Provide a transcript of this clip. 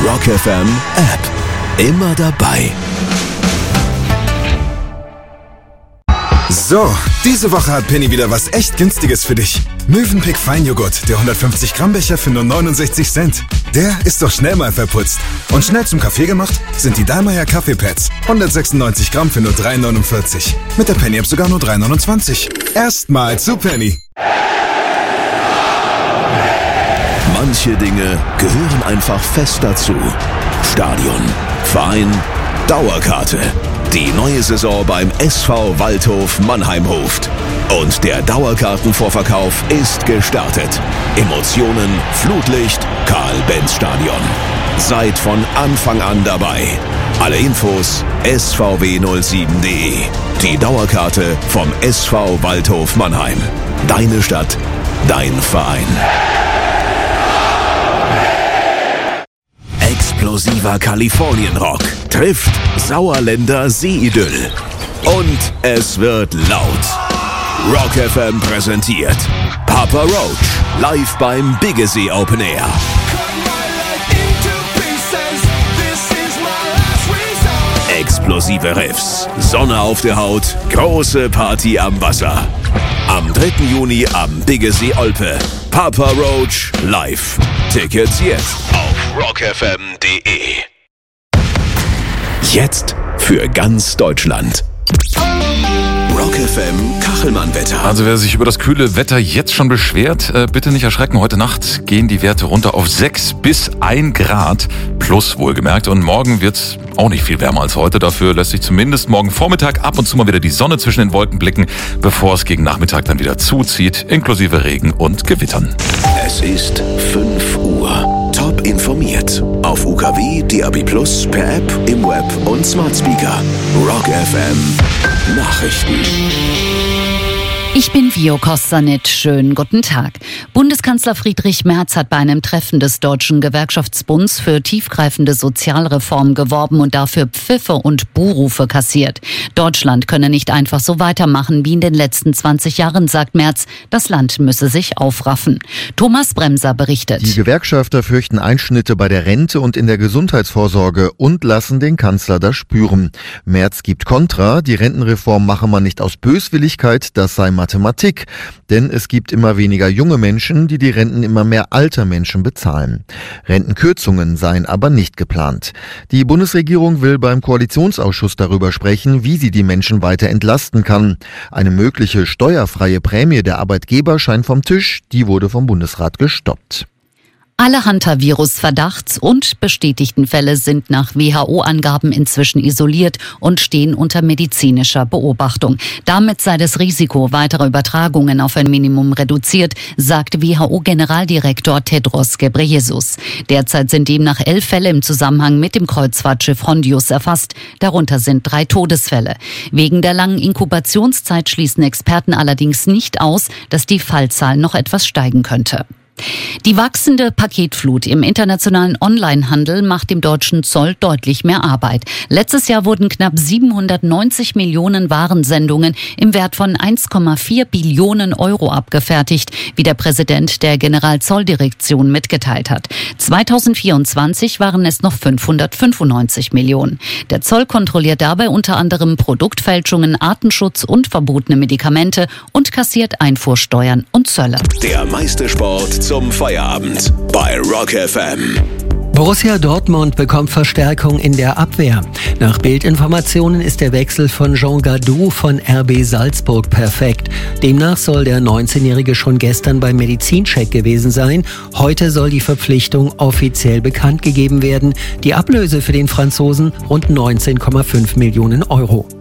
Rock FM App. Immer dabei. So, diese Woche hat Penny wieder was echt Günstiges für dich. Mövenpick Feinjoghurt, der 150 Gramm Becher für nur 69 Cent. Der ist doch schnell mal verputzt. Und schnell zum Kaffee gemacht sind die Dallmayr Kaffeepads. 196 Gramm für nur 3,49. Mit der Penny App sogar nur 3,29. Erstmal zu Penny. Manche Dinge gehören einfach fest dazu. Stadion, Verein, Dauerkarte. Die neue Saison beim SV Waldhof Mannheimhof. Und der Dauerkartenvorverkauf ist gestartet. Emotionen, Flutlicht, Karl-Benz-Stadion. Seid von Anfang an dabei. Alle Infos svw07.de. Die Dauerkarte vom SV Waldhof Mannheim. Deine Stadt, dein Verein. Explosiver Kalifornien-Rock trifft Sauerländer Seeidyll. Und es wird laut. Rock FM präsentiert Papa Roach live beim Biggesee Open Air. Explosive Riffs, Sonne auf der Haut, große Party am Wasser. Am 3. Juni am Biggesee Olpe. Papa Roach live. Tickets jetzt auf rockfm.de. Jetzt für ganz Deutschland. Rock FM Kachelmann-Wetter. Also wer sich über das kühle Wetter jetzt schon beschwert, bitte nicht erschrecken. Heute Nacht gehen die Werte runter auf 6 bis 1 Grad plus wohlgemerkt. Und morgen wird's auch nicht viel wärmer als heute. Dafür lässt sich zumindest morgen Vormittag ab und zu mal wieder die Sonne zwischen den Wolken blicken, bevor es gegen Nachmittag dann wieder zuzieht, inklusive Regen und Gewittern. Es ist 5 Uhr. Top informiert. Auf UKW, DAB+, per App, im Web und Smart Speaker. Rock FM Nachrichten. Ich bin Vio Kostanit. Schönen guten Tag. Bundeskanzler Friedrich Merz hat bei einem Treffen des Deutschen Gewerkschaftsbunds für tiefgreifende Sozialreformen geworben und dafür Pfiffe und Buhrufe kassiert. Deutschland könne nicht einfach so weitermachen wie in den letzten 20 Jahren, sagt Merz. Das Land müsse sich aufraffen. Thomas Bremser berichtet. Die Gewerkschafter fürchten Einschnitte bei der Rente und in der Gesundheitsvorsorge und lassen den Kanzler das spüren. Merz gibt Kontra. Die Rentenreform mache man nicht aus Böswilligkeit, das sei Mathematik, denn es gibt immer weniger junge Menschen, die Renten immer mehr alter Menschen bezahlen. Rentenkürzungen seien aber nicht geplant. Die Bundesregierung will beim Koalitionsausschuss darüber sprechen, wie sie die Menschen weiter entlasten kann. Eine mögliche steuerfreie Prämie der Arbeitgeber scheint vom Tisch, die wurde vom Bundesrat gestoppt. Alle Hantavirus-Verdachts- und bestätigten Fälle sind nach WHO-Angaben inzwischen isoliert und stehen unter medizinischer Beobachtung. Damit sei das Risiko weiterer Übertragungen auf ein Minimum reduziert, sagt WHO-Generaldirektor Tedros Ghebreyesus. Derzeit sind demnach 11 Fälle im Zusammenhang mit dem Kreuzfahrtschiff Hondius erfasst. Darunter sind 3 Todesfälle. Wegen der langen Inkubationszeit schließen Experten allerdings nicht aus, dass die Fallzahl noch etwas steigen könnte. Die wachsende Paketflut im internationalen Onlinehandel macht dem deutschen Zoll deutlich mehr Arbeit. Letztes Jahr wurden knapp 790 Millionen Warensendungen im Wert von 1,4 Billionen Euro abgefertigt, wie der Präsident der Generalzolldirektion mitgeteilt hat. 2024 waren es noch 595 Millionen. Der Zoll kontrolliert dabei unter anderem Produktfälschungen, Artenschutz und verbotene Medikamente und kassiert Einfuhrsteuern und Zölle. Der meiste Sport zum Feierabend bei Rock FM. Borussia Dortmund bekommt Verstärkung in der Abwehr. Nach Bildinformationen ist der Wechsel von Jean Gadou von RB Salzburg perfekt. Demnach soll der 19-Jährige schon gestern beim Medizincheck gewesen sein. Heute soll die Verpflichtung offiziell bekannt gegeben werden. Die Ablöse für den Franzosen rund 19,5 Millionen Euro.